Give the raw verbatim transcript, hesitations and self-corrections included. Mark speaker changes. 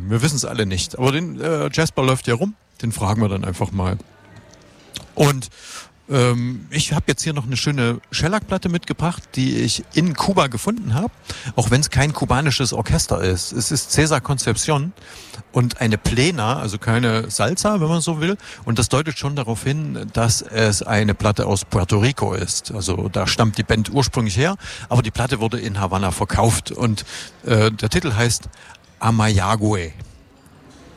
Speaker 1: Wir wissen es alle nicht. Aber den äh, Jasper läuft ja rum. Den fragen wir dann einfach mal. Und ähm, ich habe jetzt hier noch eine schöne Shellac-Platte mitgebracht, die ich in Kuba gefunden habe. Auch wenn es kein kubanisches Orchester ist. Es ist César Concepción und eine Plena, also keine Salsa, wenn man so will. Und das deutet schon darauf hin, dass es eine Platte aus Puerto Rico ist. Also da stammt die Band ursprünglich her. Aber die Platte wurde in Havanna verkauft. Und äh, der Titel heißt Amayague.